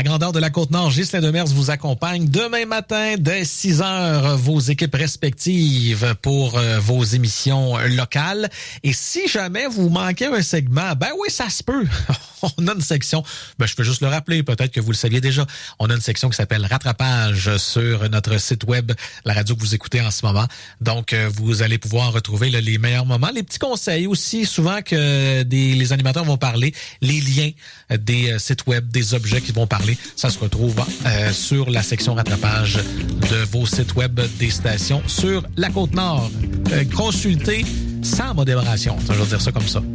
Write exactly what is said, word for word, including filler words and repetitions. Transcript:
la grandeur de la Côte-Nord, Ghislain Demers vous accompagne demain matin dès six heures, vos équipes respectives pour euh, vos émissions locales. Et si jamais vous manquez un segment, ben oui, ça se peut. On a une section, ben je peux juste le rappeler, peut-être que vous le saviez déjà. On a une section qui s'appelle Rattrapage sur notre site web, la radio que vous écoutez en ce moment. Donc, euh, vous allez pouvoir retrouver là, les meilleurs moments, les petits conseils aussi, souvent que des, les animateurs vont parler, les liens des euh, sites web, des objets qui vont parler. Ça se retrouve euh, sur la section Rattrapage de vos sites web des stations sur la Côte-Nord. Euh, consultez sans modération, je vais dire ça comme ça.